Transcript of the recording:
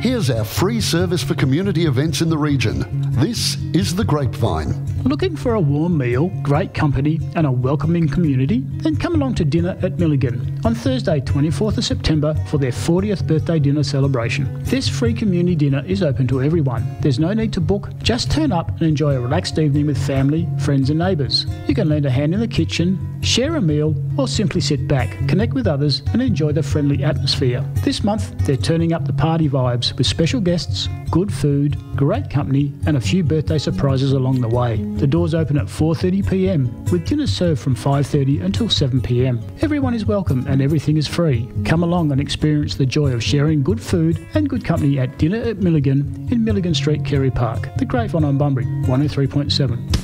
Here's our free service for community events in the region. This is The Grapevine. Looking for a warm meal, great company and a welcoming community? Then come along to dinner at Milligan on Thursday 24th of September for their 40th birthday dinner celebration. This free community dinner is open to everyone. There's no need to book, just turn up and enjoy a relaxed evening with family, friends and neighbours. You can lend a hand in the kitchen, share a meal or simply sit back, connect with others and enjoy the friendly atmosphere. This month they're turning up the party vibes with special guests, good food, great company and a few birthday surprises along the way. The doors open at 4:30 p.m, with dinner served from 5:30 until 7 p.m. Everyone is welcome and everything is free. Come along and experience the joy of sharing good food and good company at Dinner at Milligan in Milligan Street, Kerry Park. The Grapevine on Bunbury, 103.7.